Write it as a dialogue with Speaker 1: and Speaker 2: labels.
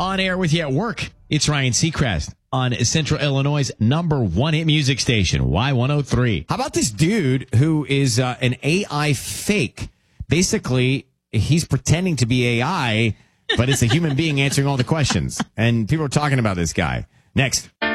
Speaker 1: On air with you at work, it's Ryan Seacrest on Central Illinois' #1 hit music station, Y103.
Speaker 2: How about this dude who is an AI fake? Basically, he's pretending to be AI, but it's a human being answering all the questions. And people are talking about this guy. Next.